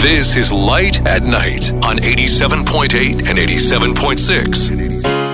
This is Light at Night on 87.8 and 87.6.